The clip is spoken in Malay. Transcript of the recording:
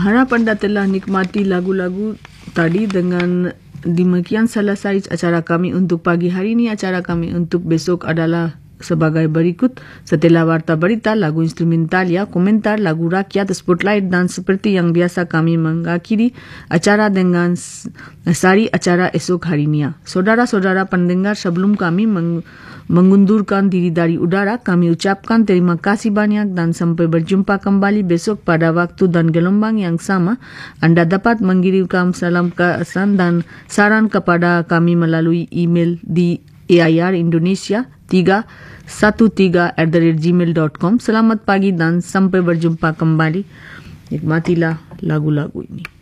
Harap anda telah nikmati lagu-lagu tadi. Dengan demikian selesai acara kami untuk pagi hari ini. Acara kami untuk besok adalah sebagai berikut. Setelah warta berita, lagu instrumental ya, komentar, lagu rakyat, spotlight, dan seperti yang biasa kami mengakhiri acara dengan sari acara esok harinya. Saudara-saudara pendengar, sebelum kami mengundurkan diri dari udara, kami ucapkan terima kasih banyak dan sampai berjumpa kembali besok pada waktu dan gelombang yang sama. Anda dapat mengirimkan salam kesan dan saran kepada kami melalui email di air-indonesia313@gmail.com. Selamat pagi dan sampai berjumpa kembali. Nikmatilah lagu-lagu ini.